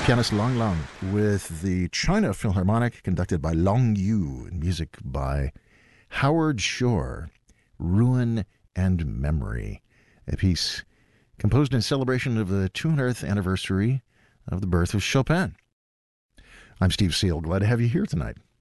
Pianist Long Long with the China Philharmonic, conducted by Long Yu, and music by Howard Shore, Ruin and Memory, a piece composed in celebration of the 200th anniversary of the birth of Chopin. I'm Steve Seal, glad to have you here tonight.